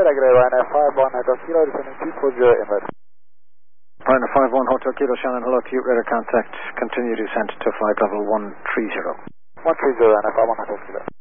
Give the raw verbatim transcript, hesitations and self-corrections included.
Regular Ryanair five one Hotel Kilo, descending two four zero inlet. Ryanair five one Hotel Kilo, Shannon, hello to you, radar contact, continue descent to flight level one three zero. one three zero Ryanair five one Hotel Kilo.